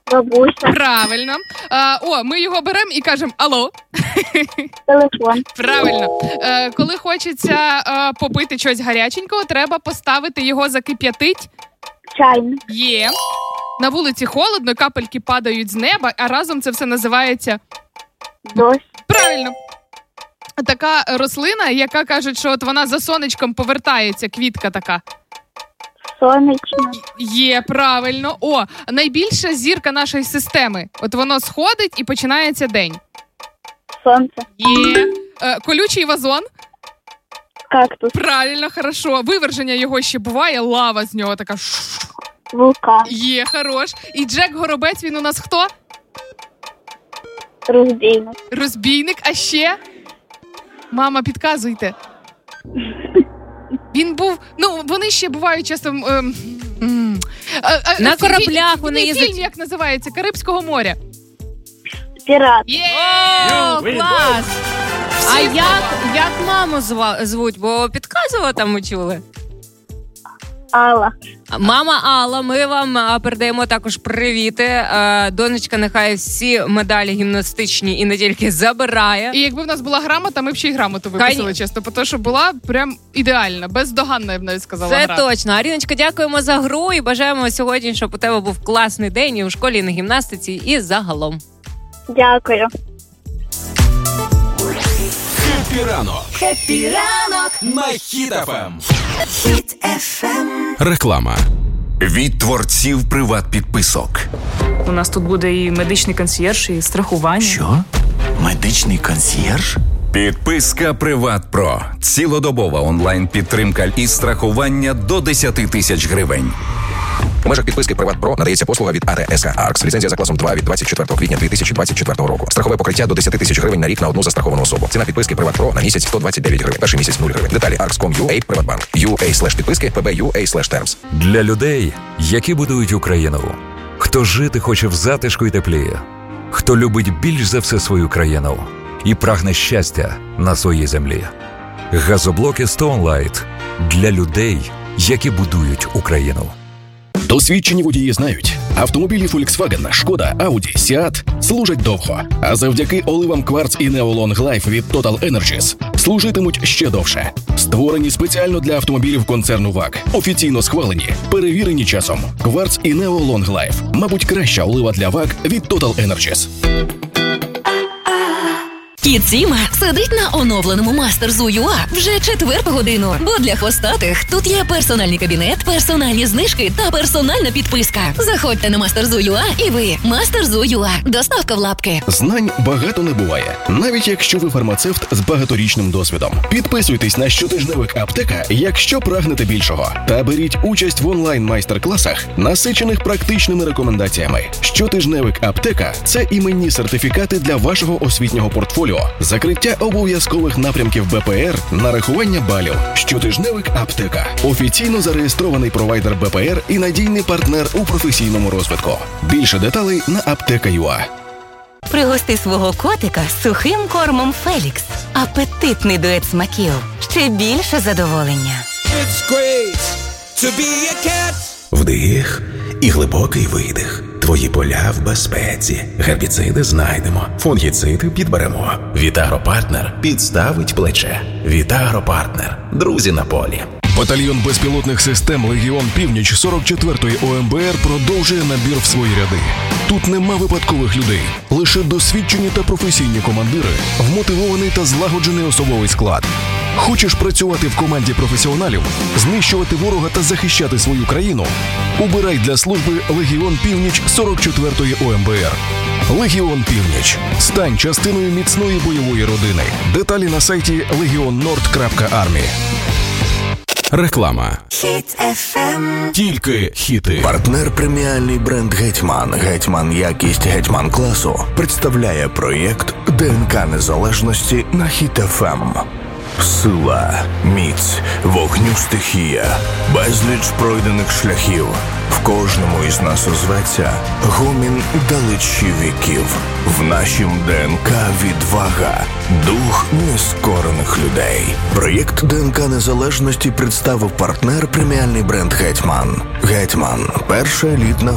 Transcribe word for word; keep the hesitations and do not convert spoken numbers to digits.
Бабуся. Правильно. А, о, ми його беремо і кажемо алло. Телефон. Правильно. Е, коли хочеться е, попити щось гаряченького, треба поставити його закип'ятить. Чайник. Є. На вулиці холодно, капельки падають з неба, а разом це все називається... Дощ. Правильно. Така рослина, яка кажуть, що от вона за сонечком повертається, квітка така. Сонячна. Є, правильно. О, найбільша зірка нашої системи. От воно сходить і починається день. Сонце. Є. Е, колючий вазон. Кактус. Правильно, хорошо. Виверження його ще буває, лава з нього така. Вулкан. Є, хорош. І Джек Горобець, він у нас хто? Розбійник. Розбійник, а ще? Мама, підказуйте. Він був, ну, вони ще бувають часто... Ем, ем, е, е, На фі- кораблях фі- вони фільм, їздять. як називається? Карибського моря. Пірат. Є! О, клас! А як, як маму зва- звуть? Бо підказувала там ми чули. Алла. Мама Алла, ми вам а, передаємо також привіти. А, донечка нехай всі медалі гімнастичні і не тільки забирає. І якби в нас була грамота, ми б ще й грамоту виписали, чесно. Тому що була прям ідеальна, бездоганна, я б навіть сказала, Це гра. точно. Аріночка, дякуємо за гру і бажаємо сьогодні, щоб у тебе був класний день і у школі, і на гімнастиці, і загалом. Дякую. Хеппі ранок. Хеппі ранок На Хіт еф ем. Хіт еф ем. Реклама. Від творців приват-підписок. У нас тут буде і медичний консьєрж, і страхування. Що? Медичний консьєрж? Підписка Приват Про. Цілодобова онлайн-підтримка і страхування до десять тисяч гривень. У межах підписки Приват Про надається послуга від АТСК Аркс. Ліцензія за класом два від двадцять четвертого квітня дві тисячі двадцять четвертого року. Страхове покриття до десять тисяч гривень на рік на одну застраховану особу. Ціна підписки Приват Про на місяць сто двадцять дев'ять гривень. Перший місяць нуль гривень. Деталі аркс крапка ком крапка ю а Приватбанк. ю а слеш підписки пб ю а слеш термс. Для людей, які будують Україну. Хто жити хоче в затишку і теплі. Хто любить більш за все свою країну і прагне щастя на своїй землі. Газоблоки Stone Light для людей, які будують Україну. Досвідчені водії знають, автомобілі Volkswagen, Шкода, Audi, Seat служать довго, а завдяки оливам Quartz і Neo Long Life від Total Energies служитимуть ще довше. Створені спеціально для автомобілів концерну ВАГ, офіційно схвалені, перевірені часом. Quartz і Neo Long Life, мабуть, краща олива для ВАГ від Total Energies. Кіт Сіма сидить на оновленому Мастерзу.ua вже четверту годину. Бо для хвостатих тут є персональний кабінет, персональні знижки та персональна підписка. Заходьте на Мастерзу.ua і ви. Мастерзу.ua. Доставка в лапки. Знань багато не буває, навіть якщо ви фармацевт з багаторічним досвідом. Підписуйтесь на щотижневик Аптека, якщо прагнете більшого. Та беріть участь в онлайн-майстер-класах, насичених практичними рекомендаціями. Щотижневик Аптека – це іменні сертифікати для вашого освітнього портфоліо. Закриття обов'язкових напрямків Б П Р, нарахування балів. Щотижневик Аптека. Офіційно зареєстрований провайдер Б П Р і надійний партнер у професійному розвитку. Більше деталей на аптека крапка ю а. Пригости свого котика сухим кормом Фелікс. Апетитний дует смаків. Ще більше задоволення. It's great to be a cat. Вдих і глибокий видих. Твої поля в безпеці. Гербіциди знайдемо. Фунгіциди підберемо. Вітагропартнер підставить плече. Вітагропартнер. Друзі на полі. Батальйон безпілотних систем «Легіон Північ» сорок четвертої О Ем Бе Ер продовжує набір в свої ряди. Тут нема випадкових людей, лише досвідчені та професійні командири, вмотивований та злагоджений особовий склад. Хочеш працювати в команді професіоналів, знищувати ворога та захищати свою країну? Обирай для служби «Легіон Північ» сорок четвертої О Ем Бе Ер. «Легіон Північ». Стань частиною міцної бойової родини. Деталі на сайті легіон норд крапка армі. Реклама. Хіт еф ем. Тільки хіти. Партнер преміальний бренд «Гетьман». «Гетьман» якість «Гетьман» класу представляє проєкт ДНК незалежності на Хіт еф ем. Сила, міць, вогню стихія, безліч пройдених шляхів. В кожному із нас озветься гомін далечі віків. В нашім ДНК відвага, дух нескорених людей. Проєкт ДНК незалежності представив партнер преміальний бренд «Гетьман». «Гетьман» – перша елітна